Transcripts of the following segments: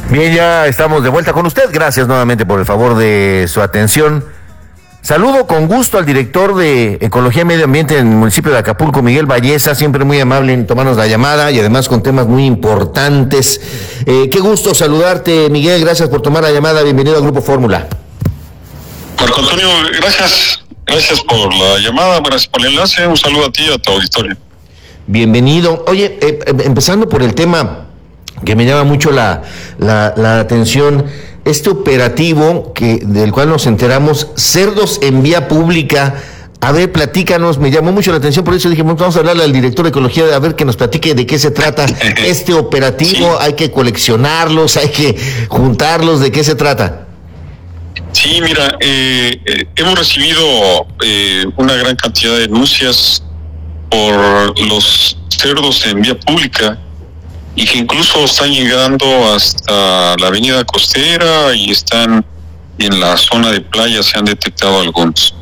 Bien, ya estamos de vuelta con usted. Gracias nuevamente por el favor de su atención. Saludo con gusto al director de Ecología y Medio Ambiente en el municipio de Acapulco, Miguel Valleza, siempre muy amable en tomarnos la llamada y además con temas muy importantes. Qué gusto saludarte, Miguel. Gracias por tomar la llamada. Bienvenido al Grupo Fórmula. Marco Antonio, gracias por la llamada, gracias por el enlace. Un saludo a ti y a tu auditorio. Bienvenido. Oye, empezando por el tema que me llama mucho la atención, este operativo del cual nos enteramos, cerdos en vía pública. A ver, platícanos, me llamó mucho la atención, por eso dije, vamos a hablarle al director de Ecología, a ver que nos platique de qué se trata este operativo. Sí. Hay que coleccionarlos, hay que juntarlos, ¿de qué se trata? Sí, mira, hemos recibido una gran cantidad de denuncias por los cerdos en vía pública y que incluso están llegando hasta la avenida costera y están en la zona de playa, se han detectado algunos.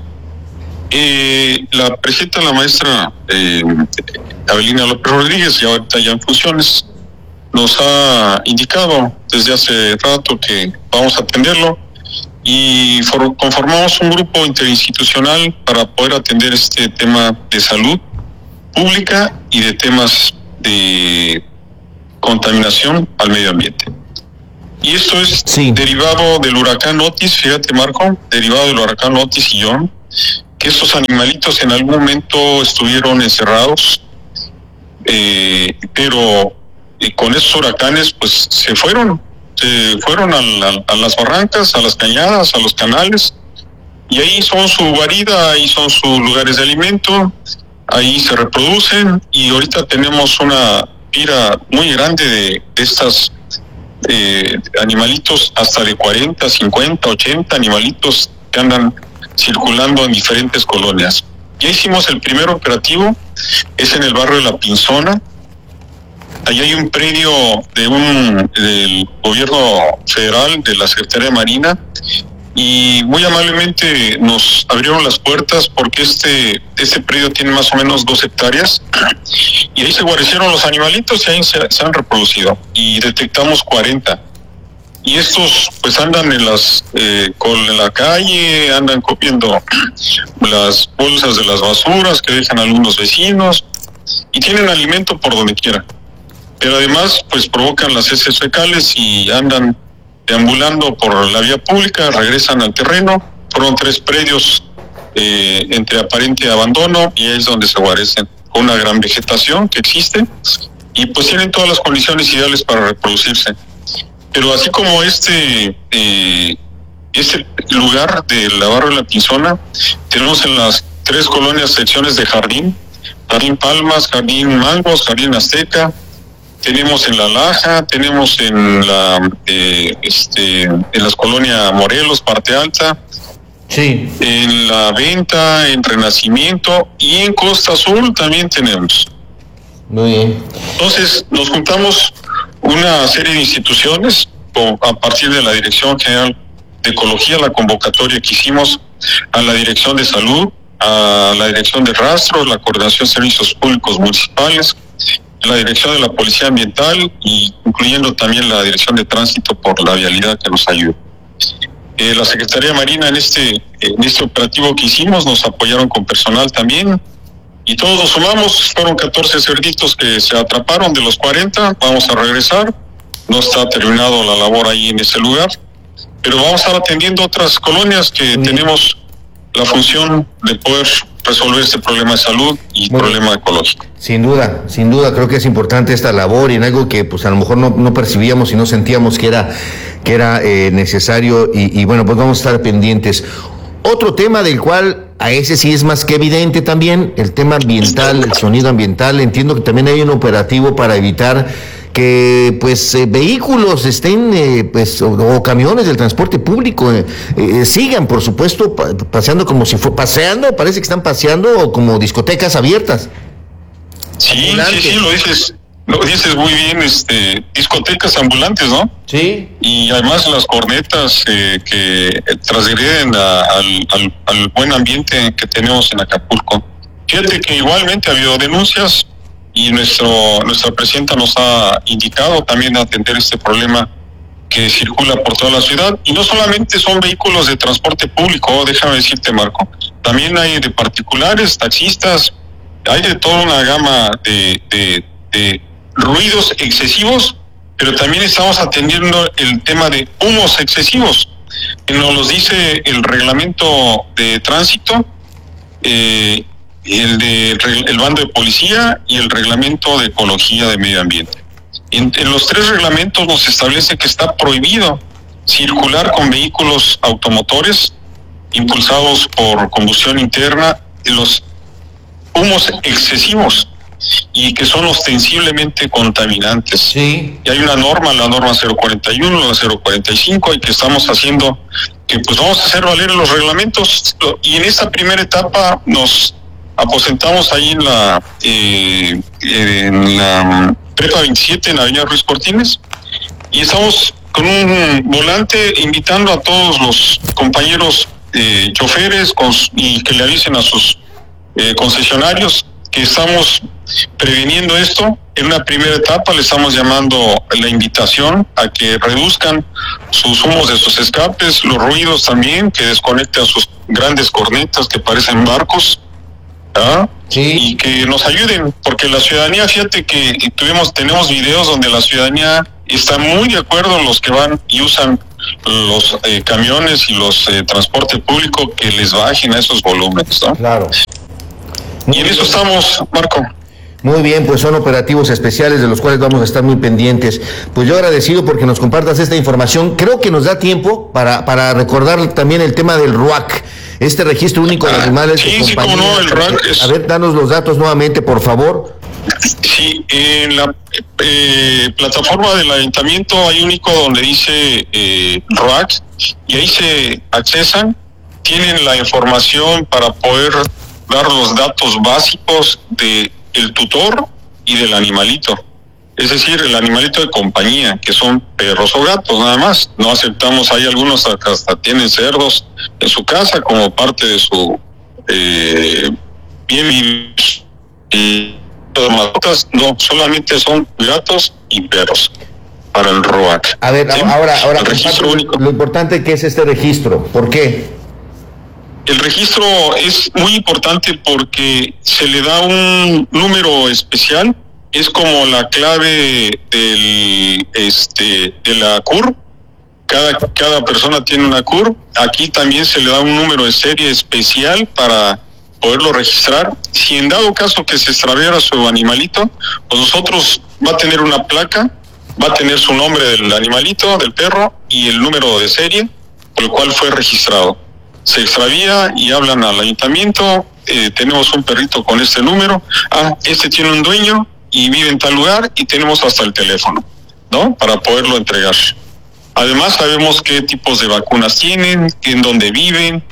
La presidenta, la maestra Abelina López Rodríguez, ya ahorita ya en funciones, nos ha indicado desde hace rato que vamos a atenderlo y conformamos un grupo interinstitucional para poder atender este tema de salud pública y de temas de contaminación al medio ambiente. Y esto es derivado del huracán Otis, fíjate Marco, derivado del huracán Otis y John, que estos animalitos en algún momento estuvieron encerrados, pero con estos huracanes pues se fueron a las barrancas, a las cañadas, a los canales, y ahí son su guarida, ahí son sus lugares de alimento, ahí se reproducen, y ahorita tenemos una pira muy grande de estas animalitos, hasta de 40, 50, 80 animalitos que andan circulando en diferentes colonias. Ya hicimos el primer operativo, es en el barrio de La Pinzona. Allí hay un predio del gobierno federal, de la Secretaría de Marina, y muy amablemente nos abrieron las puertas porque este predio tiene más o menos 2 hectáreas y ahí se guarecieron los animalitos y ahí se han reproducido y detectamos 40. Y estos pues andan en la calle, andan comiendo las bolsas de las basuras que dejan algunos vecinos y tienen alimento por donde quiera. Pero además pues provocan las heces fecales y andan deambulando por la vía pública, regresan al terreno. Fueron 3 predios entre aparente abandono y es donde se guarecen, con una gran vegetación que existe y pues tienen todas las condiciones ideales para reproducirse. Pero así como este lugar de la barrio de La Pinzona, tenemos en las 3 colonias secciones de Jardín Palmas, Jardín Mangos, Jardín Azteca. Tenemos en La Laja, tenemos en las colonias Morelos, Parte Alta, sí, en La Venta, en Renacimiento y en Costa Azul también tenemos. Muy bien. Entonces nos juntamos una serie de instituciones a partir de la Dirección General de Ecología, la convocatoria que hicimos a la Dirección de Salud, a la Dirección de Rastro, la Coordinación de Servicios Públicos Municipales, la Dirección de la Policía Ambiental y incluyendo también la Dirección de Tránsito por la vialidad que nos ayuda. La Secretaría de Marina en este operativo que hicimos nos apoyaron con personal también y todos nos sumamos. Fueron 14 cerditos que se atraparon de los 40, vamos a regresar, no está terminado la labor ahí en ese lugar, pero vamos a estar atendiendo otras colonias que tenemos la función de poder resolver este problema de salud y problema ecológico. Sin duda, creo que es importante esta labor y en algo que pues a lo mejor no percibíamos y no sentíamos que era necesario y bueno, pues vamos a estar pendientes. Otro tema del cual a ese sí es más que evidente también, el tema ambiental, el sonido ambiental. Entiendo que también hay un operativo para evitar que pues vehículos estén o camiones del transporte público sigan por supuesto paseando como si fuera paseando, parece que están paseando o como discotecas abiertas. Sí, lo dices muy bien, discotecas ambulantes, ¿no? Sí. Y además las cornetas que transgreden al buen ambiente que tenemos en Acapulco. Fíjate que igualmente ha habido denuncias y nuestra presidenta nos ha indicado también atender este problema que circula por toda la ciudad, y no solamente son vehículos de transporte público, déjame decirte, Marco, también hay de particulares, taxistas, hay de toda una gama de ruidos excesivos, pero también estamos atendiendo el tema de humos excesivos, que nos los dice el reglamento de tránsito, el bando de policía y el reglamento de ecología de medio ambiente. En los tres reglamentos nos establece que está prohibido circular con vehículos automotores impulsados por combustión interna, los humos excesivos y que son ostensiblemente contaminantes. Sí. Y hay una norma, la norma 041, la 045, y que estamos haciendo, que pues vamos a hacer valer los reglamentos, y en esta primera etapa nos aposentamos ahí en la Prepa 27 en la Avenida Ruiz Cortines, y estamos con un volante invitando a todos los compañeros choferes y que le avisen a sus concesionarios que estamos previniendo esto. En una primera etapa le estamos llamando la invitación a que reduzcan sus humos de sus escapes, los ruidos también, que desconecten sus grandes cornetas que parecen barcos, ¿ah? Sí. Y que nos ayuden, porque la ciudadanía, fíjate que tenemos videos donde la ciudadanía está muy de acuerdo, los que van y usan los camiones y los transporte público, que les bajen a esos volúmenes, ¿no? Claro. Y en eso estamos, Marco. Muy bien, pues son operativos especiales de los cuales vamos a estar muy pendientes. Pues yo agradecido porque nos compartas esta información. Creo que nos da tiempo para recordar también el tema del RUAC, este registro único de animales de compañía. Sí, como no, el RUAC es... A ver, danos los datos nuevamente, por favor. Sí, en la plataforma del ayuntamiento hay un icono donde dice RUAC, y ahí se accesan, tienen la información para poder dar los datos básicos de el tutor y del animalito, es decir, el animalito de compañía, que son perros o gatos nada más. No aceptamos, hay algunos que hasta tienen cerdos en su casa como parte de su bien, y las mascotas no, solamente son gatos y perros para el RUAC. A ver, ¿sí? ahora el registro único. Lo importante que es este registro, ¿por qué? El registro es muy importante porque se le da un número especial, es como la clave de la CUR. Cada persona tiene una CUR. Aquí también se le da un número de serie especial para poderlo registrar. Si en dado caso que se extraviara su animalito, pues nosotros va a tener una placa, va a tener su nombre del animalito, del perro, y el número de serie por el cual fue registrado. Se extravía y hablan al ayuntamiento, tenemos un perrito con este número, este tiene un dueño y vive en tal lugar, y tenemos hasta el teléfono, ¿no? Para poderlo entregar. Además sabemos qué tipos de vacunas tienen, en dónde viven,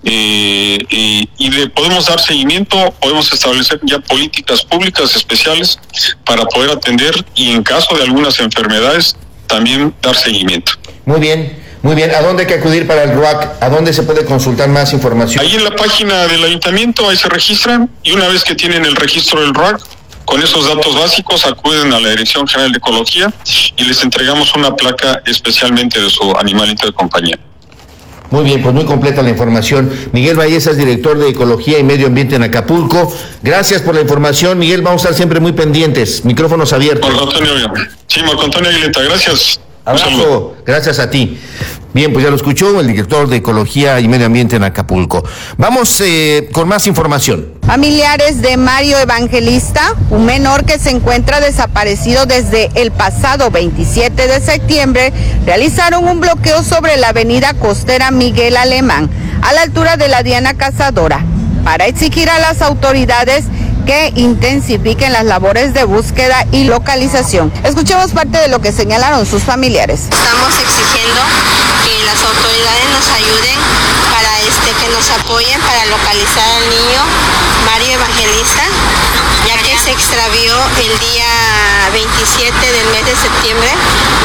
y le podemos dar seguimiento, podemos establecer ya políticas públicas especiales para poder atender, y en caso de algunas enfermedades también dar seguimiento. Muy bien. Muy bien, ¿a dónde hay que acudir para el RUAC? ¿A dónde se puede consultar más información? Ahí en la página del ayuntamiento, ahí se registran, y una vez que tienen el registro del RUAC, con esos datos básicos acuden a la Dirección General de Ecología y les entregamos una placa especialmente de su animalito de compañía. Muy bien, pues muy completa la información. Miguel Vallesas, director de Ecología y Medio Ambiente en Acapulco. Gracias por la información, Miguel. Vamos a estar siempre muy pendientes. Micrófonos abiertos. Marco Antonio Aguileta, gracias. Abrazo, gracias a ti. Bien, pues ya lo escuchó el director de Ecología y Medio Ambiente en Acapulco. Vamos con más información. Familiares de Mario Evangelista, un menor que se encuentra desaparecido desde el pasado 27 de septiembre, realizaron un bloqueo sobre la avenida costera Miguel Alemán, a la altura de la Diana Cazadora, para exigir a las autoridades que intensifiquen las labores de búsqueda y localización. Escuchemos parte de lo que señalaron sus familiares. Estamos exigiendo que las autoridades nos ayuden para que nos apoyen para localizar al niño Mario Evangelista, ya que se extravió el día 27 del mes de septiembre. Ya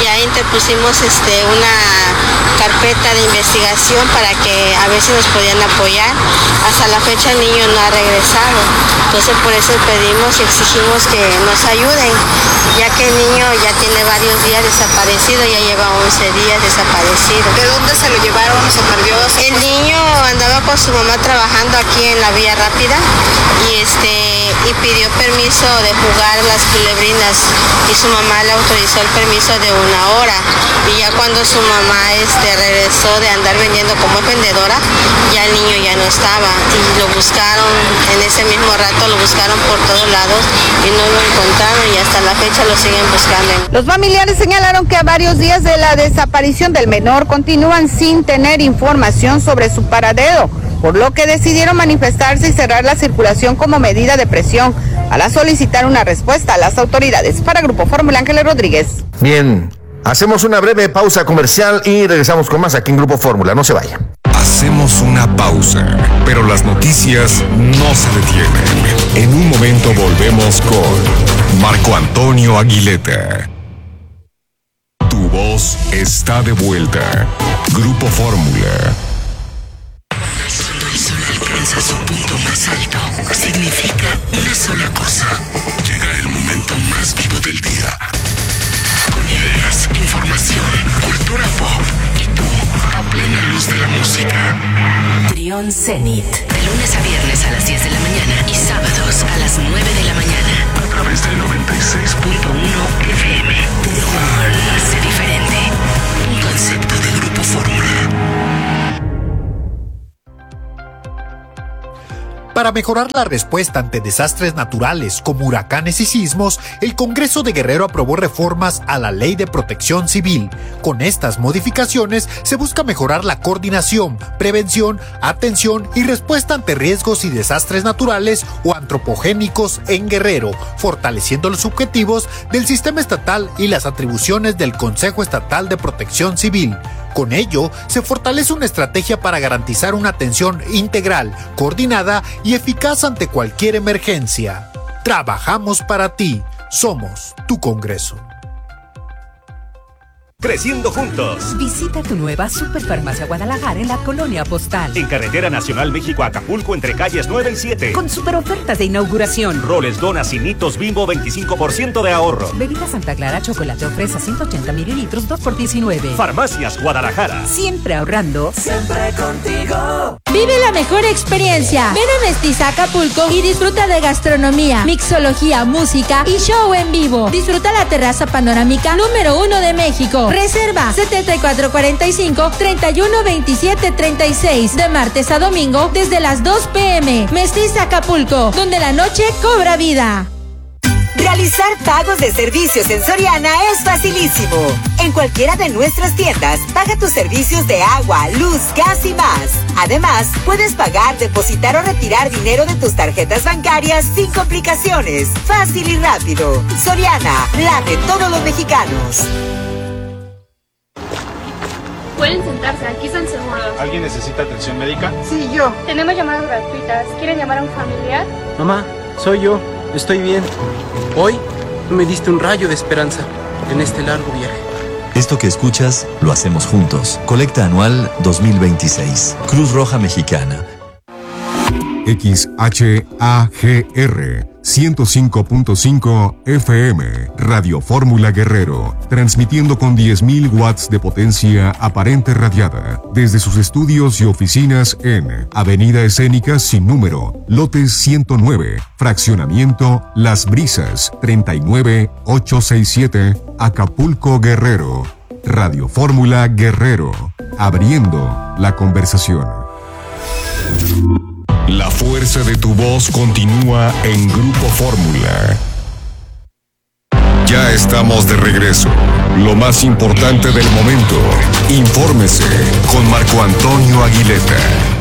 pusimos una carpeta de investigación para que a ver si nos podían apoyar. Hasta la fecha el niño no ha regresado, entonces por eso pedimos y exigimos que nos ayuden, ya que el niño ya tiene varios días desaparecido, ya lleva 11 días desaparecido. ¿De dónde se lo llevaron? ¿Se perdió? El niño andaba con su mamá trabajando aquí en la Vía Rápida y pidió permiso de jugar las culebrinas y su mamá le autorizó el permiso de 1 hora, y ya cuando su mamá regresó de andar vendiendo como es vendedora, ya el niño ya no estaba y lo buscaron en ese mismo rato, lo buscaron por todos lados y no lo encontraron, y hasta la fecha lo siguen buscando. Los familiares señalaron que a varios días de la desaparición del menor continúan sin tener información sobre su paradero, por lo que decidieron manifestarse y cerrar la circulación como medida de presión para solicitar una respuesta a las autoridades. Para Grupo Fórmula, Ángeles Rodríguez. Bien, hacemos una breve pausa comercial y regresamos con más aquí en Grupo Fórmula. No se vayan. Hacemos una pausa, pero las noticias no se detienen. En un momento volvemos con Marco Antonio Aguileta. Tu voz está de vuelta. Grupo Fórmula. Cuando el sol alcanza su punto más alto, significa una sola cosa. Llega el momento más vivo del día. Con ideas, información, cultura pop y tú, a plena luz de la música. Trión Zenit. De lunes a viernes a las 10 de la mañana y sábados a las 9 de la mañana. A través del 96.1 FM. Trión. Sé diferente. Un concepto de Grupo Fórmula. Para mejorar la respuesta ante desastres naturales como huracanes y sismos, el Congreso de Guerrero aprobó reformas a la Ley de Protección Civil. Con estas modificaciones se busca mejorar la coordinación, prevención, atención y respuesta ante riesgos y desastres naturales o antropogénicos en Guerrero, fortaleciendo los objetivos del sistema estatal y las atribuciones del Consejo Estatal de Protección Civil. Con ello, se fortalece una estrategia para garantizar una atención integral, coordinada y eficaz ante cualquier emergencia. Trabajamos para ti. Somos tu Congreso. Creciendo juntos. Visita tu nueva Superfarmacia Guadalajara en la Colonia Postal. En Carretera Nacional México-Acapulco entre calles 9 y 7. Con super ofertas de inauguración. Roles, donas y Nitos Bimbo 25% de ahorro. Bebida Santa Clara Chocolate ofrece 180 mililitros 2 por 19. Farmacias Guadalajara. Siempre ahorrando. Siempre contigo. Vive la mejor experiencia. Ven a Mestiza Acapulco y disfruta de gastronomía, mixología, música y show en vivo. Disfruta la terraza panorámica número 1 de México. Reserva 7445-312736 de martes a domingo desde las 2 p.m. Mestiza Acapulco, donde la noche cobra vida. Realizar pagos de servicios en Soriana es facilísimo. En cualquiera de nuestras tiendas, paga tus servicios de agua, luz, gas y más. Además, puedes pagar, depositar o retirar dinero de tus tarjetas bancarias sin complicaciones. Fácil y rápido. Soriana, la de todos los mexicanos. Pueden sentarse, aquí están seguros. ¿Alguien necesita atención médica? Sí, yo. Tenemos llamadas gratuitas. ¿Quieren llamar a un familiar? Mamá, soy yo. Estoy bien. Hoy me diste un rayo de esperanza en este largo viaje. Esto que escuchas, lo hacemos juntos. Colecta anual 2026. Cruz Roja Mexicana. XHAGR 105.5 FM, Radio Fórmula Guerrero, transmitiendo con 10.000 watts de potencia aparente radiada, desde sus estudios y oficinas en Avenida Escénica sin número, lote 109, fraccionamiento Las Brisas, 39867, Acapulco, Guerrero. Radio Fórmula Guerrero, abriendo la conversación. La fuerza de tu voz continúa en Grupo Fórmula. Ya estamos de regreso. Lo más importante del momento. Infórmese con Marco Antonio Aguileta.